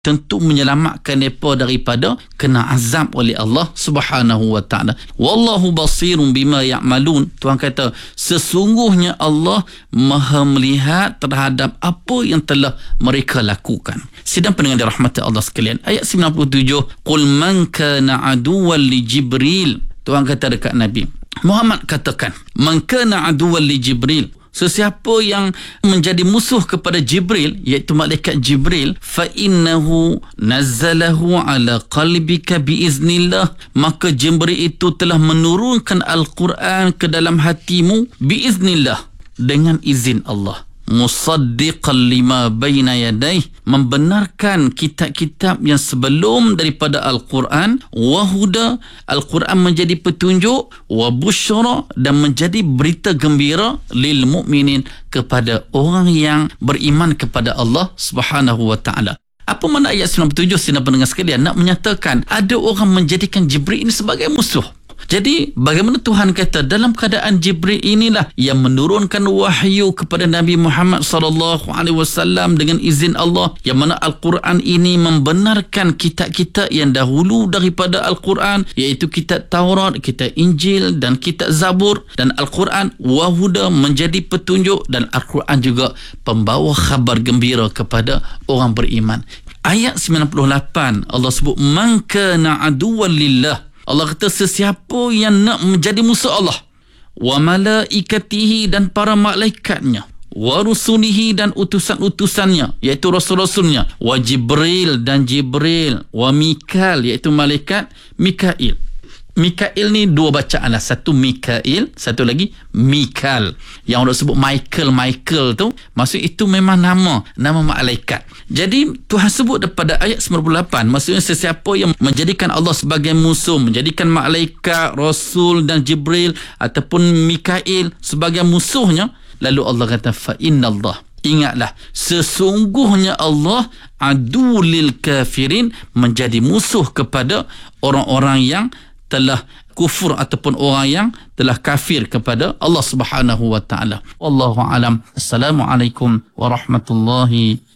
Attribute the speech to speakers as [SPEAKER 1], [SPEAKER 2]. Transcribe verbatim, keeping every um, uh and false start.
[SPEAKER 1] tentu menyelamatkan mereka daripada kena azab oleh Allah Subhanahu wa taala. Wallahu basirun bima ya'malun. Tuhan kata sesungguhnya Allah Maha melihat terhadap apa yang telah mereka lakukan. Sidang pendengar dirahmati Allah sekalian, ayat sembilan puluh tujuh, qul man kana aduwwan li Jibril. Tuhan kata dekat Nabi Muhammad, katakan, man kana aduwwan li Jibril, sesiapa yang menjadi musuh kepada Jibril, iaitu malaikat Jibril, fa innahu nazzalahu ala qalbika biiznillah, maka Jibril itu telah menurunkan Al-Quran ke dalam hatimu biiznillah, dengan izin Allah. Musaddiqan lima baina yadayh, membenarkan kitab-kitab yang sebelum daripada Al-Quran, wa huda, Al-Quran menjadi petunjuk, wa busyra, dan menjadi berita gembira, lil mu'minin, kepada orang yang beriman kepada Allah Subhanahu wa taala. Apa makna ayat sembilan puluh tujuh, sidang pendengar sekalian? Nak menyatakan ada orang menjadikan Jibril ini sebagai musuh. Jadi bagaimana Tuhan kata dalam keadaan Jibril inilah yang menurunkan wahyu kepada Nabi Muhammad sallallahu alaihi wasallam dengan izin Allah, yang mana Al-Quran ini membenarkan kitab-kitab yang dahulu daripada Al-Quran, iaitu kitab Taurat, kitab Injil dan kitab Zabur, dan Al-Quran wahuda, menjadi petunjuk, dan Al-Quran juga pembawa khabar gembira kepada orang beriman. Ayat sembilan puluh lapan Allah sebut man kana aduwwan lillah. Allah kata sesiapa yang nak menjadi musuh Allah, wa malaikatihi, dan para malaikatnya, wa rusulihi, dan utusan-utusannya, iaitu rasul-rasulnya, wa Jibril, dan Jibril, wa Mikail, iaitu malaikat Mikail. Mikail ni dua bacaan lah, satu Mikail, satu lagi Mikail. Yang orang sebut Michael Michael tu, maksud itu memang nama nama malaikat. Jadi Tuhan sebut daripada ayat sembilan puluh lapan, maksudnya sesiapa yang menjadikan Allah sebagai musuh, menjadikan malaikat, rasul dan Jibril ataupun Mikail sebagai musuhnya, lalu Allah kata fa innallah, ingatlah sesungguhnya Allah adu lil kafirin, menjadi musuh kepada orang-orang yang telah kufur ataupun orang yang telah kafir kepada Allah Subhanahu wa taala. Wallahu alam. Assalamualaikum warahmatullahi